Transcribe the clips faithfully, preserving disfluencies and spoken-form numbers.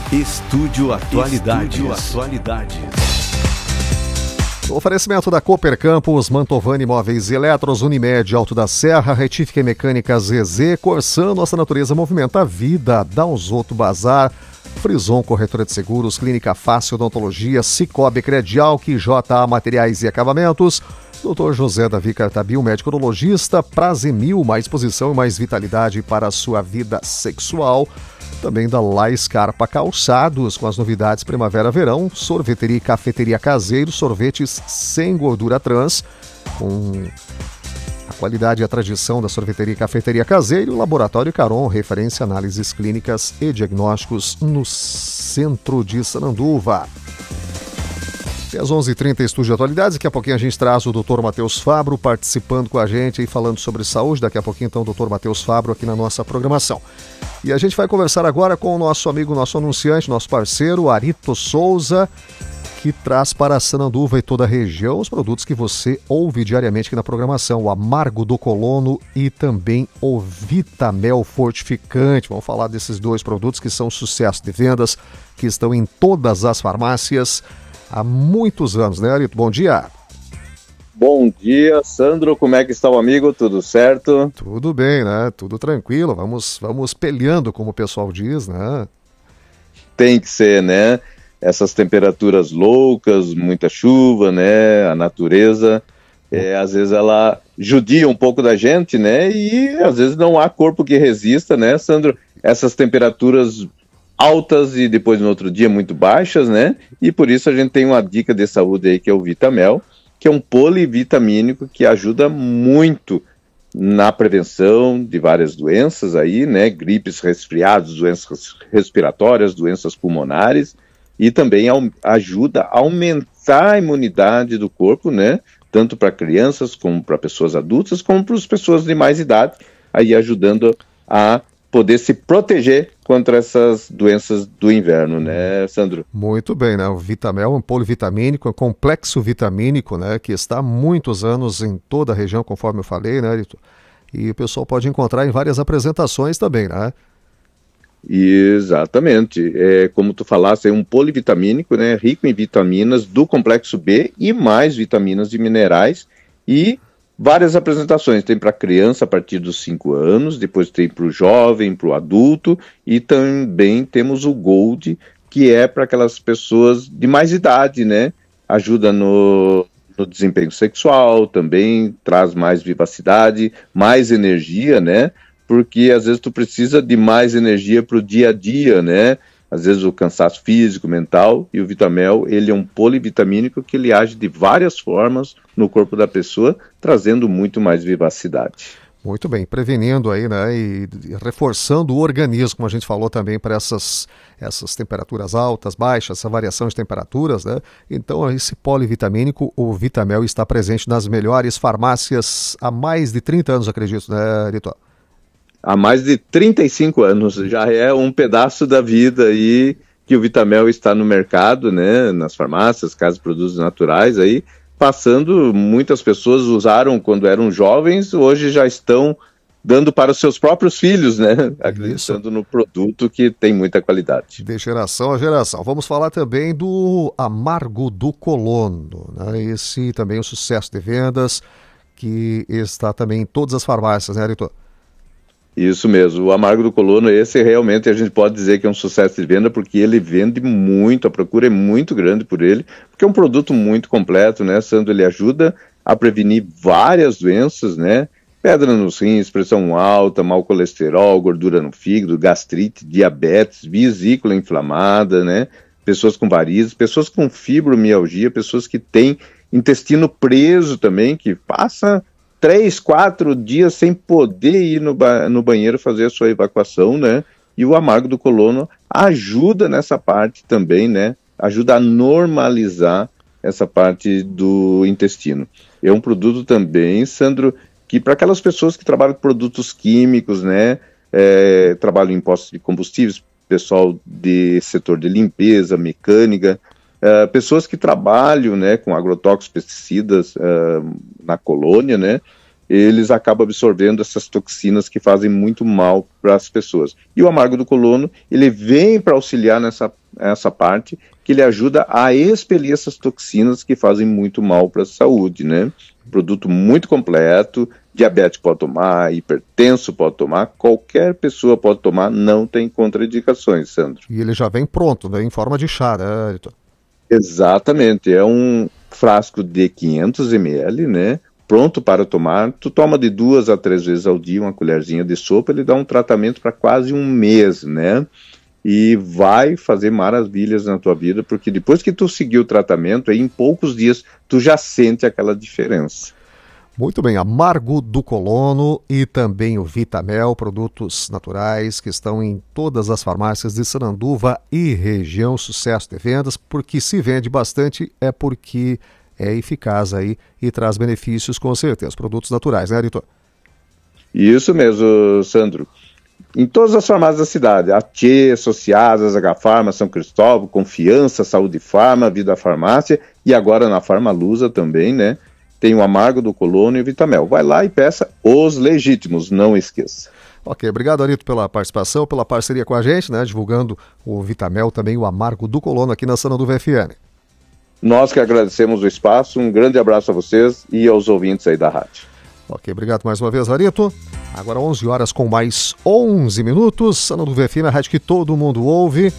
Estúdio Atualidades. Estúdio Atualidades. Oferecimento da Cooper Campus, Mantovani Móveis e Eletros, Unimed, Alto da Serra, Retífica e Mecânica Z Z, Corsan, Nossa Natureza Movimenta a Vida, Dalzoto Bazar, Frison Corretora de Seguros, Clínica Fácil Odontologia, Cicobi Credial, J A Materiais e Acabamentos, doutor José Davi Cartabil, médico urologista, Prazemil, mais disposição e mais vitalidade para a sua vida sexual. Também da La Scarpa Calçados, com as novidades Primavera-Verão, sorveteria e cafeteria caseiro, sorvetes sem gordura trans, com a qualidade e a tradição da sorveteria e cafeteria caseiro, Laboratório Caron, referência análises clínicas e diagnósticos no centro de Sananduva. Às onze e trinta, Estúdio Atualidades. Daqui a pouquinho a gente traz o doutor Matheus Fabro participando com a gente e falando sobre saúde. Daqui a pouquinho, então, o doutor Matheus Fabro aqui na nossa programação. E a gente vai conversar agora com o nosso amigo, nosso anunciante, nosso parceiro, Arito Souza, que traz para Sananduva e toda a região os produtos que você ouve diariamente aqui na programação. O Amargo do Colono e também o Vitamel Fortificante. Vamos falar desses dois produtos que são sucesso de vendas, que estão em todas as farmácias há muitos anos, né, Arito? Bom dia. Bom dia, Sandro. Como é que está o amigo? Tudo certo? Tudo bem, né? Tudo tranquilo. Vamos, vamos peleando, como o pessoal diz, né? Tem que ser, né? Essas temperaturas loucas, muita chuva, né? A natureza, é, às vezes ela judia um pouco da gente, né? E às vezes não há corpo que resista, né, Sandro? Essas temperaturas altas e depois no outro dia muito baixas, né? E por isso a gente tem uma dica de saúde aí que é o Vitamel, que é um polivitamínico que ajuda muito na prevenção de várias doenças aí, né? Gripes, resfriados, doenças respiratórias, doenças pulmonares, e também ajuda a aumentar a imunidade do corpo, né? Tanto para crianças como para pessoas adultas, como para as pessoas de mais idade, aí ajudando a poder se proteger contra essas doenças do inverno, né, Sandro? Muito bem, né? O Vitamel é um polivitamínico, é um complexo vitamínico, né? Que está há muitos anos em toda a região, conforme eu falei, né, Arito? E o pessoal pode encontrar em várias apresentações também, né? Exatamente. É, como tu falaste, é um polivitamínico, né? Rico em vitaminas do complexo B e mais vitaminas e minerais e várias apresentações, tem para criança a partir dos cinco anos, depois tem para o jovem, para o adulto, e também temos o Gold, que é para aquelas pessoas de mais idade, né? Ajuda no, no desempenho sexual, também traz mais vivacidade, mais energia, né? Porque às vezes tu precisa de mais energia para o dia a dia, né? Às vezes o cansaço físico, mental, e o Vitamel, ele é um polivitamínico que ele age de várias formas no corpo da pessoa, trazendo muito mais vivacidade. Muito bem, prevenindo aí, né, e, e reforçando o organismo, como a gente falou também, para essas, essas temperaturas altas, baixas, essa variação de temperaturas, né? Então, esse polivitamínico, o Vitamel, está presente nas melhores farmácias há mais de trinta anos, acredito, né, Rito? Há mais de trinta e cinco anos, já é um pedaço da vida aí que o Vitamel está no mercado, né, nas farmácias, casas de produtos naturais, aí, passando, muitas pessoas usaram quando eram jovens, hoje já estão dando para os seus próprios filhos, né, acreditando Isso. no produto que tem muita qualidade. De geração a geração. Vamos falar também do Amargo do Colono, né, esse também é um sucesso de vendas, que está também em todas as farmácias, né, Rito? Isso mesmo, o Amargo do Colono, esse realmente a gente pode dizer que é um sucesso de venda, porque ele vende muito, a procura é muito grande por ele, porque é um produto muito completo, né, Sandro? Ele ajuda a prevenir várias doenças, né, pedra nos rins, pressão alta, mau colesterol, gordura no fígado, gastrite, diabetes, vesícula inflamada, né, pessoas com varizes, pessoas com fibromialgia, pessoas que têm intestino preso também, que passa três, quatro dias sem poder ir no, ba- no banheiro fazer a sua evacuação, né? E o Amargo do Colono ajuda nessa parte também, né? Ajuda a normalizar essa parte do intestino. É um produto também, Sandro, que para aquelas pessoas que trabalham com produtos químicos, né? É, trabalham em postos de combustíveis, pessoal de setor de limpeza, mecânica, Uh, pessoas que trabalham, né, com agrotóxicos, pesticidas uh, na colônia, né, eles acabam absorvendo essas toxinas que fazem muito mal para as pessoas. E o Amargo do Colono, ele vem para auxiliar nessa essa parte, que ele ajuda a expelir essas toxinas que fazem muito mal para a saúde, né? Produto muito completo, diabético pode tomar, hipertenso pode tomar, qualquer pessoa pode tomar, não tem contraindicações, Sandro. E ele já vem pronto, né, em forma de chá, né, Editor? Exatamente, é um frasco de quinhentos mililitros, né? Pronto para tomar, tu toma de duas a três vezes ao dia, uma colherzinha de sopa, ele dá um tratamento para quase um mês, né? E vai fazer maravilhas na tua vida, porque depois que tu seguir o tratamento, aí em poucos dias tu já sente aquela diferença. Muito bem, Amargo do Colono e também o Vitamel, produtos naturais que estão em todas as farmácias de Sananduva e região, sucesso de vendas, porque se vende bastante é porque é eficaz aí e traz benefícios com certeza, produtos naturais, né, Editor? Isso mesmo, Sandro. Em todas as farmácias da cidade, a Tchê, Associadas, H Farma, São Cristóvão, Confiança, Saúde Farma, Vida Farmácia e agora na Farmalusa também, né? Tem o Amargo do Colono e o Vitamel. Vai lá e peça os legítimos, não esqueça. Ok, obrigado, Arito, pela participação, pela parceria com a gente, né? Divulgando o Vitamel, também o Amargo do Colono aqui na Sananduva F M. Nós que agradecemos o espaço, um grande abraço a vocês e aos ouvintes aí da rádio. Ok, obrigado mais uma vez, Arito. Agora onze horas com mais onze minutos, Sananduva F M, a rádio que todo mundo ouve.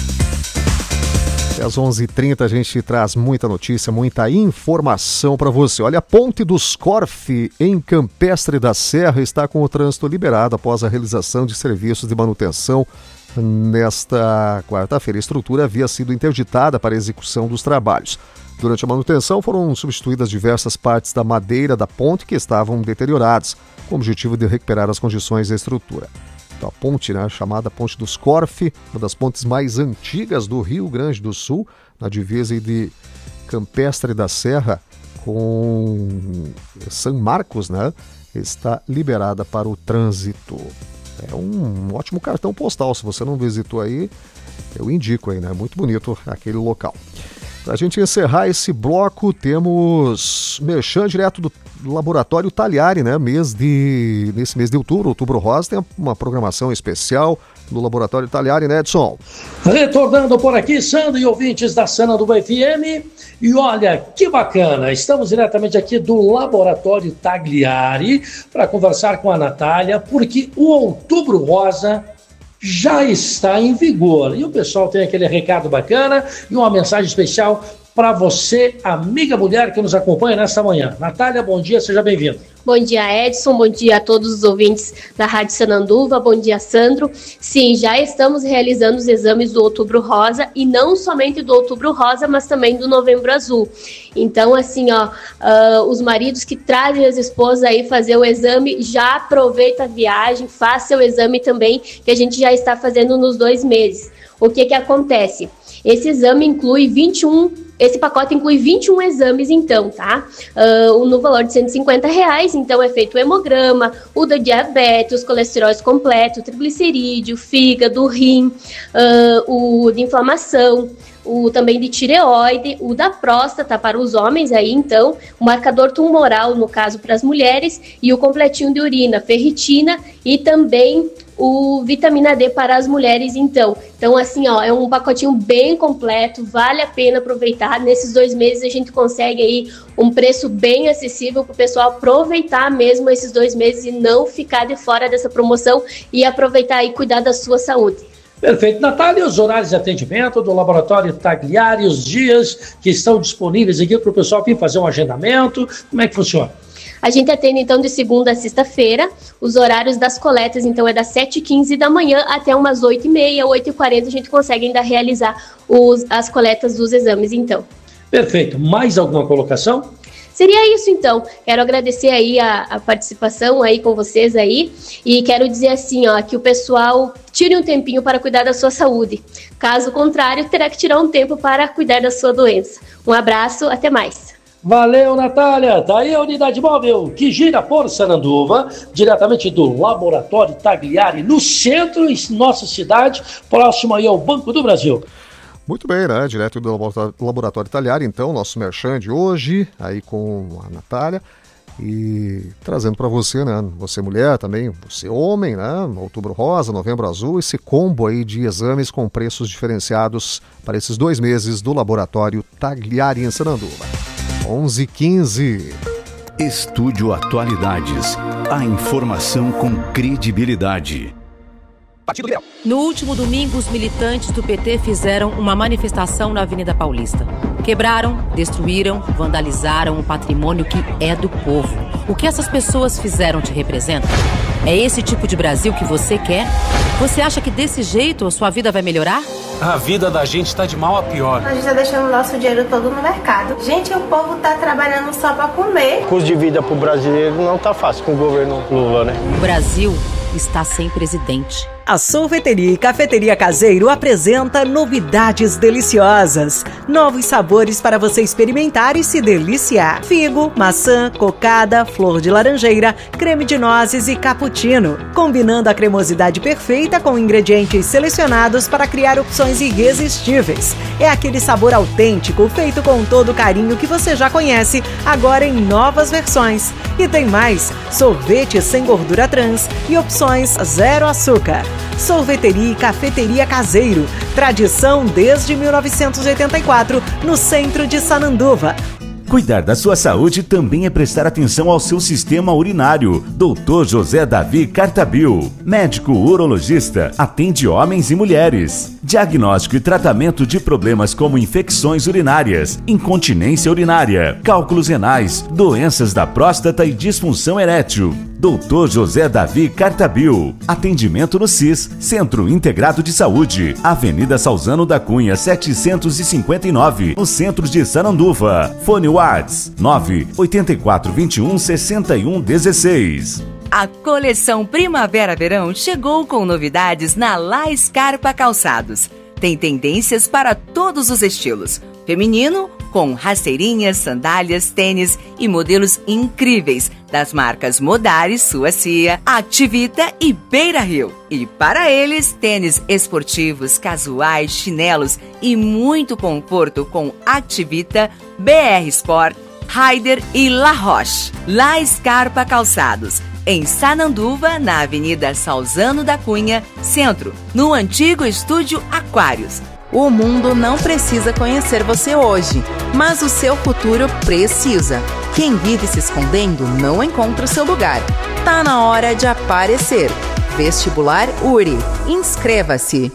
Até às onze e trinta a gente traz muita notícia, muita informação para você. Olha, a Ponte dos Corf, em Campestre da Serra, está com o trânsito liberado após a realização de serviços de manutenção. Nesta quarta-feira, a estrutura havia sido interditada para a execução dos trabalhos. Durante a manutenção, foram substituídas diversas partes da madeira da ponte que estavam deterioradas, com o objetivo de recuperar as condições da estrutura. Então, a ponte, né, chamada Ponte dos Corf, uma das pontes mais antigas do Rio Grande do Sul, na divisa de Campestre da Serra com São Marcos, né, está liberada para o trânsito. É um ótimo cartão postal, se você não visitou aí, eu indico aí, né, muito bonito aquele local. Para a gente encerrar esse bloco, temos merchan direto do Laboratório Tagliari, né? Mês de, nesse mês de outubro, outubro rosa, tem uma programação especial do Laboratório Tagliari, né, Edson? Retornando por aqui, Sandro e ouvintes da Sananduva F M, e olha que bacana, estamos diretamente aqui do Laboratório Tagliari para conversar com a Natália, porque o Outubro Rosa já está em vigor. E o pessoal tem aquele recado bacana e uma mensagem especial para você, amiga mulher que nos acompanha nesta manhã. Natália, bom dia, seja bem-vinda. Bom dia, Edson, bom dia a todos os ouvintes da Rádio Sananduva, bom dia, Sandro. Sim, já estamos realizando os exames do Outubro Rosa, e não somente do Outubro Rosa, mas também do Novembro Azul. Então, assim, ó, uh, os maridos que trazem as esposas aí fazer o exame, já aproveita a viagem, faça o exame também, que a gente já está fazendo nos dois meses. O que que acontece? Esse exame inclui vinte e um, esse pacote inclui vinte e um exames, então, tá? Uh, no valor de cento e cinquenta reais, então é feito o hemograma, o da diabetes, os colesteróis completos, triglicerídeo, fígado, rim, uh, o de inflamação, o também de tireoide, o da próstata para os homens aí, então, o marcador tumoral, no caso, para as mulheres, e o completinho de urina, ferritina e também o vitamina D para as mulheres, então. Então, assim, ó, é um pacotinho bem completo, vale a pena aproveitar. Nesses dois meses a gente consegue aí um preço bem acessível para o pessoal aproveitar mesmo esses dois meses e não ficar de fora dessa promoção e aproveitar e cuidar da sua saúde. Perfeito. Natália, os horários de atendimento do Laboratório Tagliari, os dias que estão disponíveis aqui para o pessoal vir fazer um agendamento, como é que funciona? A gente atende, então, de segunda a sexta-feira. Os horários das coletas, então, é das sete e quinze da manhã até umas oito e meia, oito e quarenta, a gente consegue ainda realizar os, as coletas dos exames, então. Perfeito. Mais alguma colocação? Seria isso, então. Quero agradecer aí a, a participação aí com vocês aí, e quero dizer assim, ó, que o pessoal tire um tempinho para cuidar da sua saúde. Caso contrário, terá que tirar um tempo para cuidar da sua doença. Um abraço, até mais. Valeu, Natália. Tá aí a unidade móvel que gira por Sananduva, diretamente do Laboratório Tagliari, no centro, em nossa cidade, próximo aí ao Banco do Brasil. Muito bem, né? Direto do Laboratório Tagliari, então, nosso merchan de hoje, aí com a Natália. E trazendo para você, né, você mulher também, você homem, né, Outubro Rosa, Novembro Azul, esse combo aí de exames com preços diferenciados para esses dois meses do Laboratório Tagliari em Sananduva. onze e quinze. Estúdio Atualidades. A informação com credibilidade. No último domingo, os militantes do P T fizeram uma manifestação na Avenida Paulista. Quebraram, destruíram, vandalizaram o patrimônio que é do povo. O que essas pessoas fizeram te representa? É esse tipo de Brasil que você quer? Você acha que desse jeito a sua vida vai melhorar? A vida da gente tá de mal a pior. A gente tá deixando o nosso dinheiro todo no mercado. Gente, o povo tá trabalhando só pra comer. O custo de vida pro brasileiro não tá fácil com o governo Lula, né? O Brasil está sem presidente. A Sorveteria e Cafeteria Caseiro apresenta novidades deliciosas. Novos sabores para você experimentar e se deliciar. Figo, maçã, cocada, flor de laranjeira, creme de nozes e cappuccino. Combinando a cremosidade perfeita com ingredientes selecionados para criar opções irresistíveis. É aquele sabor autêntico, feito com todo o carinho que você já conhece, agora em novas versões. E tem mais, sorvete sem gordura trans e opções zero açúcar. Sorveteria e Cafeteria Caseiro, tradição desde mil novecentos e oitenta e quatro, no centro de Sananduva. Cuidar da sua saúde também é prestar atenção ao seu sistema urinário. doutor José Davi Cartabil, médico urologista, atende homens e mulheres. Diagnóstico e tratamento de problemas como infecções urinárias, incontinência urinária, cálculos renais, doenças da próstata e disfunção erétil. doutor José Davi Cartabil. Atendimento no C I S, Centro Integrado de Saúde, Avenida Salzano da Cunha, setecentos e cinquenta e nove, no centro de Sananduva. Fone Whats nove oito quatro dois um seis um um seis. A coleção Primavera-Verão chegou com novidades na La Scarpa Calçados. Tem tendências para todos os estilos. Feminino, com rasteirinhas, sandálias, tênis e modelos incríveis das marcas Modari, Suacia, Activita e Beira Rio. E para eles, tênis esportivos, casuais, chinelos e muito conforto com Activita, B R Sport, Raider e La Roche. La Scarpa Calçados, em Sananduva, na Avenida Salzano da Cunha, Centro, no antigo Estúdio Aquários. O mundo não precisa conhecer você hoje, mas o seu futuro precisa. Quem vive se escondendo não encontra o seu lugar. Tá na hora de aparecer. Vestibular U R I. Inscreva-se.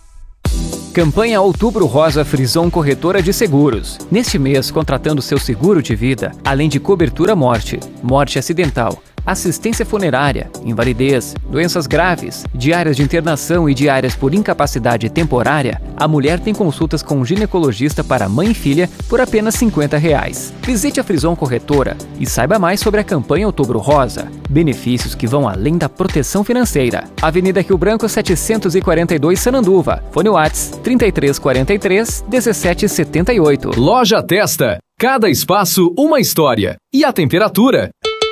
Campanha Outubro Rosa Frison Corretora de Seguros. Neste mês, contratando seu seguro de vida, além de cobertura morte, morte acidental, assistência funerária, invalidez, doenças graves, diárias de internação e diárias por incapacidade temporária, a mulher tem consultas com um ginecologista para mãe e filha por apenas cinquenta reais. Visite a Frison Corretora e saiba mais sobre a campanha Outubro Rosa. Benefícios que vão além da proteção financeira. Avenida Rio Branco setecentos e quarenta e dois, Sananduva. Fone Whats trinta e três quarenta e três, dezessete setenta e oito. Loja Testa. Cada espaço uma história. E a temperatura?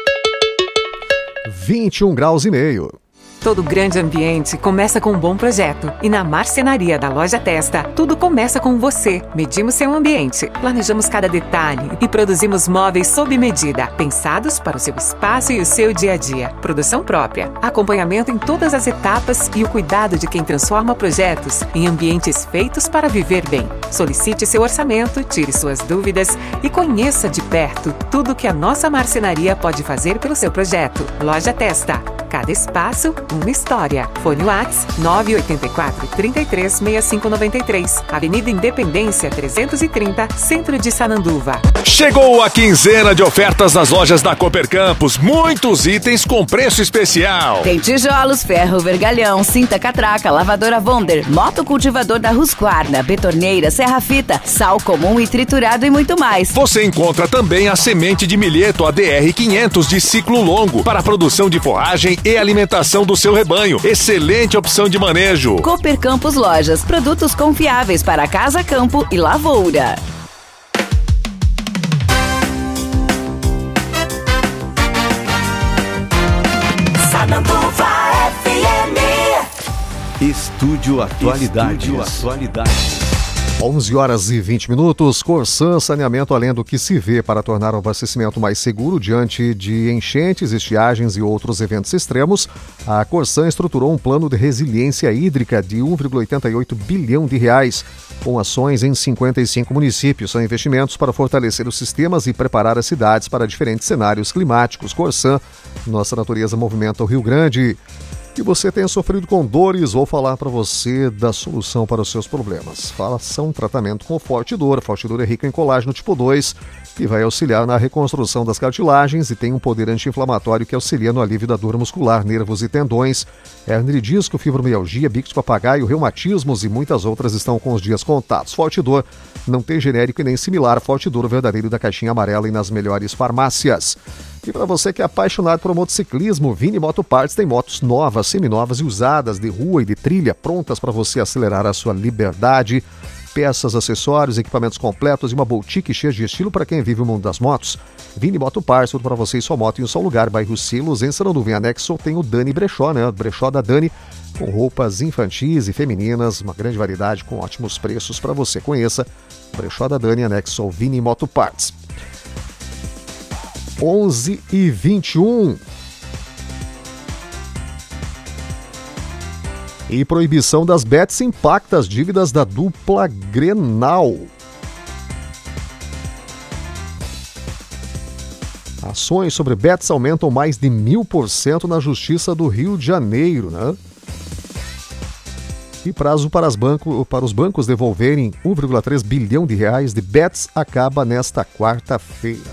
vinte e um graus e meio. Todo grande ambiente começa com um bom projeto. E na marcenaria da Loja Testa, tudo começa com você. Medimos seu ambiente, planejamos cada detalhe e produzimos móveis sob medida, pensados para o seu espaço e o seu dia a dia. Produção própria, acompanhamento em todas as etapas e o cuidado de quem transforma projetos em ambientes feitos para viver bem. Solicite seu orçamento, tire suas dúvidas e conheça de perto tudo que a nossa marcenaria pode fazer pelo seu projeto. Loja Testa. Cada espaço, uma história. Fone Whats nove oito quatro, três três seis cinco nove três. Avenida Independência trezentos e trinta, Centro de Sananduva. Chegou a quinzena de ofertas nas lojas da Cooper Campos. Muitos itens com preço especial. Tem tijolos, ferro, vergalhão, cinta catraca, lavadora Wonder, motocultivador da Husqvarna, betorneira, serra-fita, sal comum e triturado e muito mais. Você encontra também a semente de milheto A D R quinhentos de ciclo longo para a produção de forragem e alimentação do seu rebanho. Excelente opção de manejo. Cooper Campos Lojas, produtos confiáveis para casa, campo e lavoura. Sananduva F M. Estúdio Atualidades. Estúdio Atualidades. onze horas e vinte minutos, Corsan Saneamento, além do que se vê para tornar o abastecimento mais seguro diante de enchentes, estiagens e outros eventos extremos, a Corsan estruturou um plano de resiliência hídrica de um vírgula oitenta e oito bilhão de reais, com ações em cinquenta e cinco municípios. São investimentos para fortalecer os sistemas e preparar as cidades para diferentes cenários climáticos. Corsan, nossa natureza movimenta o Rio Grande. Que você tenha sofrido com dores, vou falar para você da solução para os seus problemas. Faça um tratamento com Fortidor. Fortidor é rico em colágeno tipo dois, que vai auxiliar na reconstrução das cartilagens e tem um poder anti-inflamatório que auxilia no alívio da dor muscular, nervos e tendões. Hernia de disco, fibromialgia, bico de papagaio, reumatismos e muitas outras estão com os dias contados. Fortidor não tem genérico e nem similar. Fortidor, o verdadeiro da caixinha amarela e nas melhores farmácias. E para você que é apaixonado por motociclismo, Vini Moto Parts tem motos novas, seminovas e usadas de rua e de trilha, prontas para você acelerar a sua liberdade. Peças, acessórios, equipamentos completos e uma boutique cheia de estilo para quem vive o mundo das motos. Vini Moto Parts, tudo para você e sua moto em um só lugar. Bairro Silos, em Sananduva, em anexo, tem o Dani Brechó, né? O Brechó da Dani, com roupas infantis e femininas, uma grande variedade com ótimos preços para você. Conheça Brechó da Dani, anexo ao Vini Moto Parts. onze e vinte e um. E proibição das bets impacta as dívidas da dupla Grenal. Ações sobre bets aumentam mais de mil por cento na Justiça do Rio de Janeiro, né? E prazo para, as banco, para os bancos devolverem um vírgula três bilhão de reais de bets acaba nesta quarta-feira.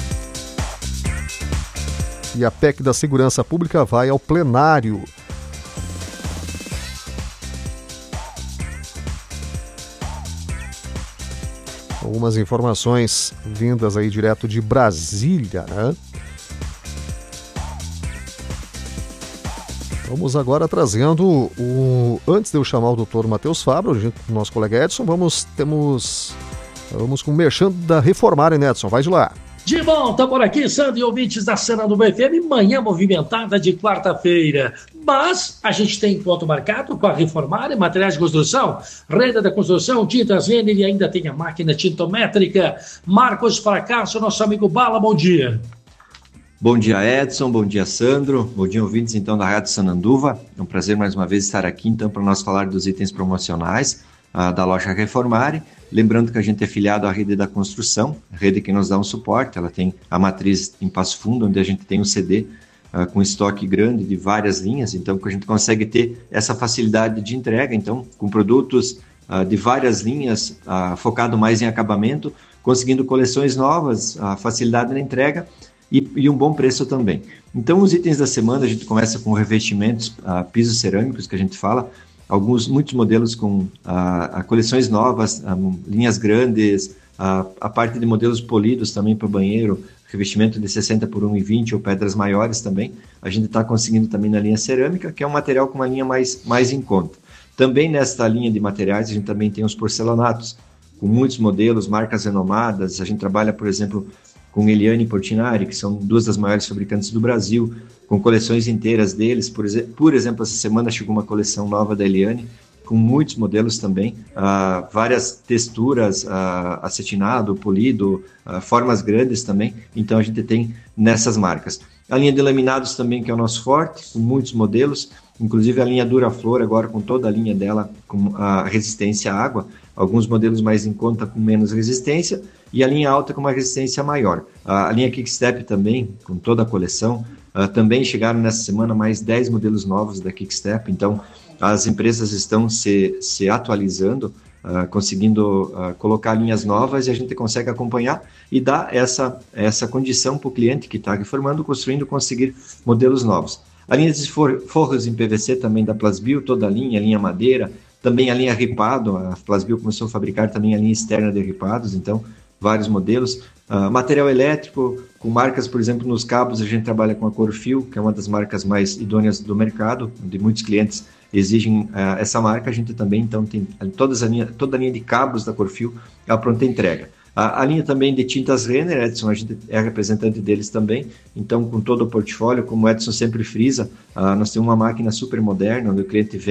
E a P E C da Segurança Pública vai ao plenário. Algumas informações vindas aí direto de Brasília, né? Vamos agora trazendo o... Antes de eu chamar o doutor Matheus Fabro, junto com o nosso colega Edson, vamos, temos... vamos com o merchan da Reformar, né, Edson? Vai de lá. De volta por aqui, Sandro e ouvintes da Sananduva F M, manhã movimentada de quarta-feira. Mas a gente tem ponto marcado com a Reformar, materiais de construção, renda da construção, tintas Renner e ainda tem a máquina tintométrica. Marcos Fracasso, nosso amigo Bala, bom dia. Bom dia, Edson, bom dia, Sandro, bom dia, ouvintes então da Rádio Sananduva. É um prazer mais uma vez estar aqui então para nós falar dos itens promocionais uh, da loja Reformar. Lembrando que a gente é filiado à Rede da Construção, a rede que nos dá um suporte, ela tem a matriz em Passo Fundo, onde a gente tem um C D uh, com estoque grande de várias linhas, então que a gente consegue ter essa facilidade de entrega, então com produtos uh, de várias linhas, uh, focado mais em acabamento, conseguindo coleções novas, a uh, facilidade na entrega e, e um bom preço também. Então os itens da semana, a gente começa com revestimentos, uh, pisos cerâmicos que a gente fala, alguns, muitos modelos com ah, coleções novas, ah, linhas grandes, ah, a parte de modelos polidos também para o banheiro, revestimento de sessenta por um e vinte ou pedras maiores também. A gente está conseguindo também na linha cerâmica, que é um material com uma linha mais, mais em conta. Também nesta linha de materiais a gente também tem os porcelanatos, com muitos modelos, marcas renomadas. A gente trabalha, por exemplo, com Eliane e Portinari, que são duas das maiores fabricantes do Brasil, com coleções inteiras deles. Por, exe- por exemplo, essa semana chegou uma coleção nova da Eliane, com muitos modelos também, uh, várias texturas, uh, acetinado, polido, uh, formas grandes também, então a gente tem nessas marcas. A linha de laminados também, que é o nosso forte, com muitos modelos, inclusive a linha Duraflor agora com toda a linha dela com a resistência à água, alguns modelos mais em conta com menos resistência, e a linha alta com uma resistência maior. A linha Kickstep também, com toda a coleção, uh, também chegaram nessa semana mais dez modelos novos da Kickstep, então as empresas estão se, se atualizando, uh, conseguindo uh, colocar linhas novas e a gente consegue acompanhar e dar essa, essa condição para o cliente que está reformando, construindo, conseguir modelos novos. A linha de forros em P V C também da Plasbio, toda a linha, a linha madeira, também a linha ripado, a Plasbio começou a fabricar também a linha externa de ripados, então vários modelos. Uh, material elétrico, com marcas, por exemplo, nos cabos a gente trabalha com a Corfil, que é uma das marcas mais idôneas do mercado, onde muitos clientes exigem uh, essa marca. A gente também então tem todas a linha, toda a linha de cabos da Corfil, a pronta entrega. A, a linha também de tintas Renner, Edson, a gente é representante deles também, então com todo o portfólio, como o Edson sempre frisa, uh, nós temos uma máquina super moderna, onde o cliente vem,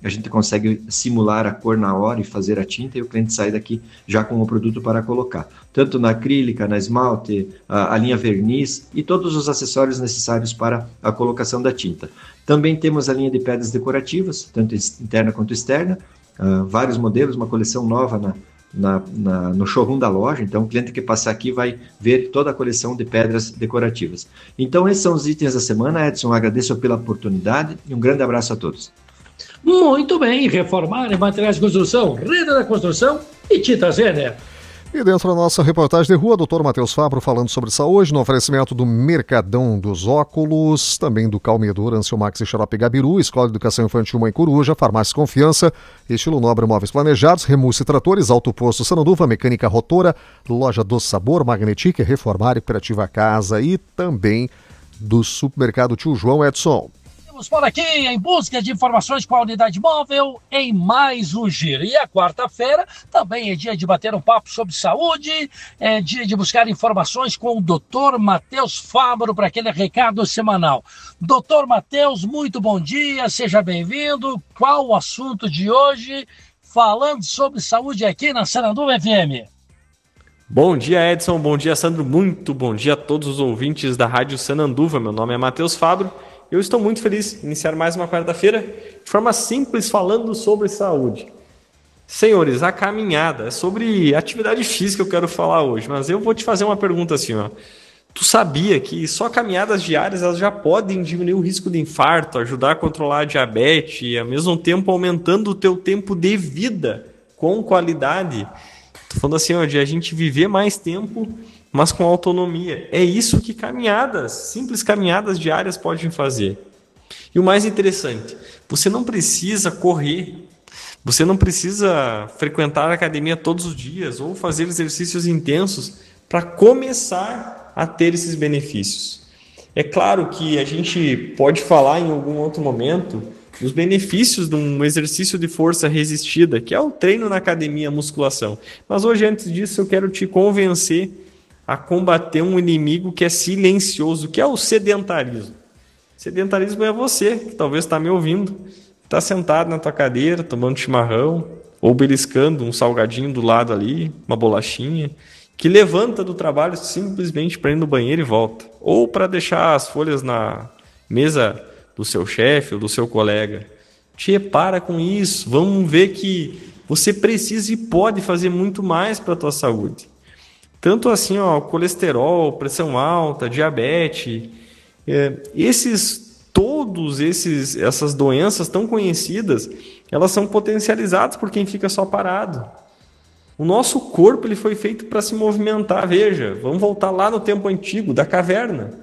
a gente consegue simular a cor na hora e fazer a tinta, e o cliente sai daqui já com o produto para colocar. Tanto na acrílica, na esmalte, a, a linha verniz e todos os acessórios necessários para a colocação da tinta. Também temos a linha de pedras decorativas, tanto interna quanto externa, uh, vários modelos, uma coleção nova na Na, na, no showroom da loja. Então o cliente que passar aqui vai ver toda a coleção de pedras decorativas. Então esses são os itens da semana. Edson, agradeço pela oportunidade e um grande abraço a todos. Muito bem, Reformar em Materiais de Construção, Rede da Construção e Tinta Zener. E dentro da nossa reportagem de rua, doutor Matheus Fabro falando sobre saúde, no oferecimento do Mercadão dos Óculos, também do Calmedor, Anciomax e Xarope Gabiru, Escola de Educação Infantil Mãe Coruja, Farmácia Confiança, Estilo Nobre Móveis Planejados, Remusse Tratores, Alto Posto Sananduva, Mecânica Rotora, Loja do Sabor, Magnetic, Reformar, Imperativa Casa e também do Supermercado Tio João. Edson. Estamos por aqui em busca de informações com a unidade móvel em mais um giro. E a quarta-feira também é dia de bater um papo sobre saúde, é dia de buscar informações com o doutor Matheus Fabro para aquele recado semanal. doutor Matheus, muito bom dia, seja bem-vindo. Qual o assunto de hoje? Falando sobre saúde aqui na Sananduva F M. Bom dia, Edson, bom dia, Sandro, muito bom dia a todos os ouvintes da Rádio Sananduva. Meu nome é Matheus Fabro. Eu estou muito feliz de iniciar mais uma quarta-feira de forma simples falando sobre saúde. Senhores, a caminhada, é sobre atividade física que eu quero falar hoje, mas eu vou te fazer uma pergunta assim, ó. Tu sabia que só caminhadas diárias elas já podem diminuir o risco de infarto, ajudar a controlar a diabetes e ao mesmo tempo aumentando o teu tempo de vida com qualidade? Tô falando assim, ó, de a gente viver mais tempo, mas com autonomia. É isso que caminhadas, simples caminhadas diárias podem fazer. E o mais interessante, você não precisa correr, você não precisa frequentar a academia todos os dias ou fazer exercícios intensos para começar a ter esses benefícios. É claro que a gente pode falar em algum outro momento dos benefícios de um exercício de força resistida, que é o treino na academia, a musculação. Mas hoje, antes disso, eu quero te convencer a combater um inimigo que é silencioso, que é o sedentarismo. Sedentarismo é você, que talvez está me ouvindo, está sentado na tua cadeira, tomando chimarrão, ou beliscando um salgadinho do lado ali, uma bolachinha, que levanta do trabalho simplesmente para ir no banheiro e volta. Ou para deixar as folhas na mesa do seu chefe ou do seu colega. Tchê, para com isso, vamos ver que você precisa e pode fazer muito mais para a tua saúde. Tanto assim, ó, colesterol, pressão alta, diabetes, é, esses, todos esses, essas doenças tão conhecidas, elas são potencializadas por quem fica só parado. O nosso corpo ele foi feito para se movimentar, veja, vamos voltar lá no tempo antigo, da caverna.